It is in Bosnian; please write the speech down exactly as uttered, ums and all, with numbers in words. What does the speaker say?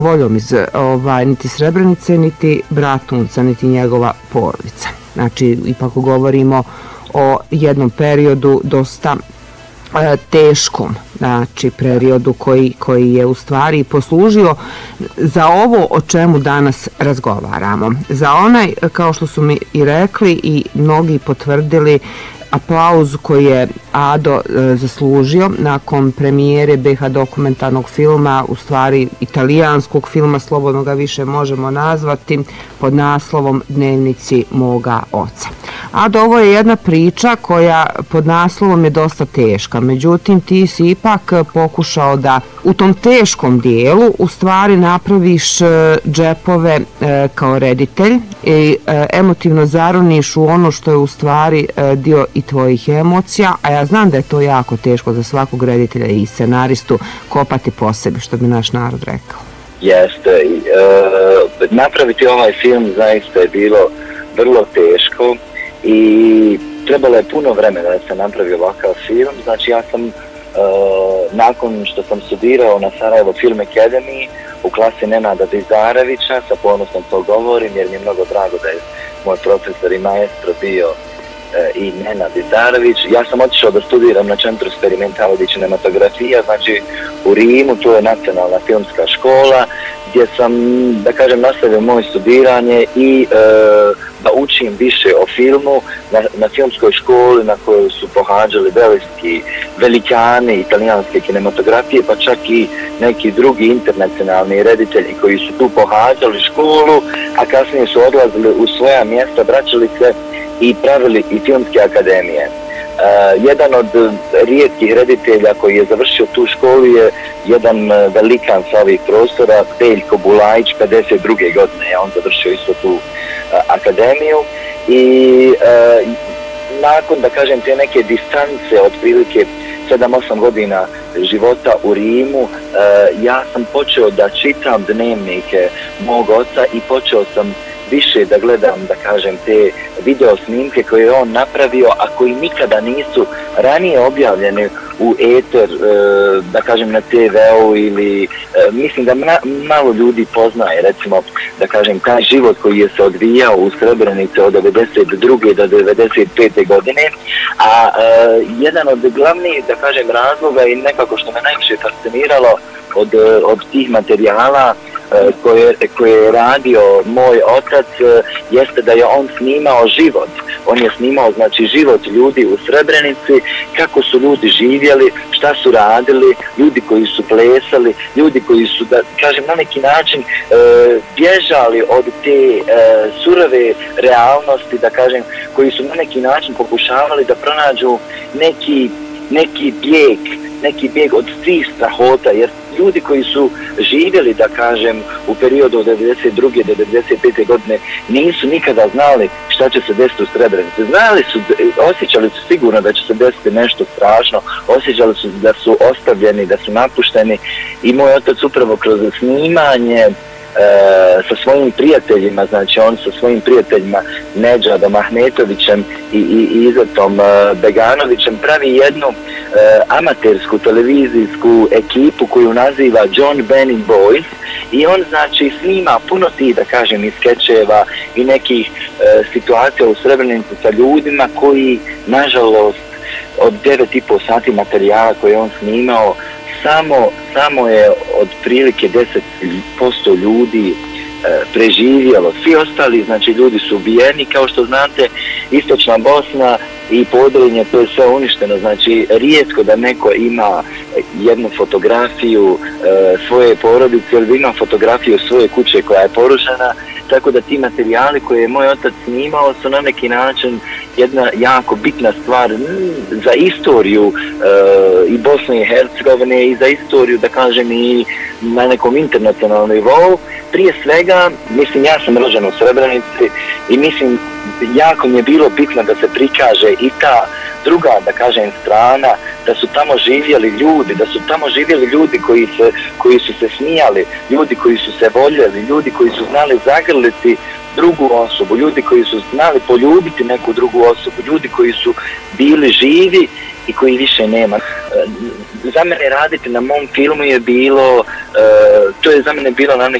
voljom iz ovaj, niti Srebrenice, niti Bratunca, niti njegova porodica. Znači, ipak govorimo o jednom periodu dosta e, teškom, znači periodu koji, koji je u stvari poslužio za ovo o čemu danas razgovaramo. Za onaj, kao što su mi i rekli i mnogi potvrdili, aplauz koji je Ado e, zaslužio nakon premijere be ha dokumentarnog filma, u stvari italijanskog filma, slobodno ga više možemo nazvati, pod naslovom Dnevnici moga oca. Ado, ovo je jedna priča koja pod naslovom je dosta teška, međutim ti si ipak pokušao da u tom teškom dijelu u stvari napraviš džepove e, kao reditelj i e, emotivno zaroniš u ono što je u stvari e, dio i tvojih emocija, a ja znam da je to jako teško za svakog reditelja i scenaristu kopati po sebi, što bi naš narod rekao. Jeste, e, napraviti ovaj film zaista je bilo vrlo teško i trebalo je puno vremena da se napravi ovakav film. Znači ja sam, e, nakon što sam studirao na Sarajevo Film Academy u klasi Nenada Vizarevića, sa ponosom to govorim jer mi je mnogo drago da je moj profesor i maestro bio i Nenad Vizarević. Ja sam otišao da studiram na Centru Sperimentale di Cinematografija, znači u Rimu, to je nacionalna filmska škola, gdje sam, da kažem, nastavio moje studiranje i e, da učim više o filmu na, na filmskoj školi na kojoj su pohađali veliki velikani italijanske kinematografije, pa čak i neki drugi internacionalni reditelji koji su tu pohađali školu, a kasnije su odlazili u svoja mjesta, vraćali se i pravili i filmske akademije. Uh, jedan od rijetkih reditelja koji je završio tu školu je jedan uh, velikan sa ovih prostora, Veljko Bulajić, pedeset druge godine je on završio isto tu uh, akademiju i uh, nakon, da kažem, te neke distance od prilike sedam osam godina života u Rimu, uh, ja sam počeo da čitam dnevnike mog oca i počeo sam više da gledam, da kažem, te video snimke koje je on napravio, a koji nikada nisu ranije objavljeni u eter, da kažem, na te veu ili, mislim da malo ljudi poznaje, recimo, da kažem, taj život koji je se odvijao u Srebrenici od devedeset druge do devedeset pete godine, a jedan od glavnih, da kažem, razloga i nekako što me najviše fasciniralo od, od tih materijala koje, koje je radio moj otac, jeste da je on snimao život. On je snimao, znači, život ljudi u Srebrenici, kako su ljudi živjeli, šta su radili, ljudi koji su plesali, ljudi koji su, da kažem, na neki način e, bježali od te e, surove realnosti, da kažem, koji su na neki način pokušavali da pronađu neki, neki bijeg, neki bijeg od svih strahota, jer ljudi koji su živjeli, da kažem, u periodu od devedeset druge do devedeset pete godine nisu nikada znali šta će se desiti u Srebrenici. Znali su, osjećali su sigurno da će se desiti nešto strašno, osjećali su da su ostavljeni, da su napušteni i moj otac upravo kroz snimanje E, sa svojim prijateljima, znači on sa svojim prijateljima Nedžadom Ahmetovićem i, i, i Izetom e, Beganovićem pravi jednu e, amatersku televizijsku ekipu koju naziva John Benning Boys i on, znači, snima puno tih, da kažem, i skečeva i nekih e, situacija u Srebrenici sa ljudima koji, nažalost, od devet i po sati materijala koje on snimao, Samo, samo je od prilike deset posto ljudi e, preživjelo. Svi ostali, znači, ljudi su ubijeni, kao što znate, Istočna Bosna i Podrinje, to je sve uništeno. Znači, rijetko da neko ima jednu fotografiju e, svoje porodice ili ima fotografiju svoje kuće koja je porušena, tako da ti materijali koje je moj otac snimao su na neki način jedna jako bitna stvar za istoriju e, i Bosne i Hercegovine i za istoriju, da kažem, i na nekom internacionalnom nivou. Prije svega, mislim, ja sam rođen u Srebrenici i mislim, jako mi je bilo bitno da se prikaže i ta druga, da kažem, strana, da su tamo živjeli ljudi, da su tamo živjeli ljudi koji, se, koji su se smijali, ljudi koji su se voljeli, ljudi koji su znali zagrliti drugu osobu, ljudi koji su znali poljubiti neku drugu osobu, ljudi koji su bili živi i koji više nema. Za mene raditi na mom filmu je bilo, to je za mene bilo na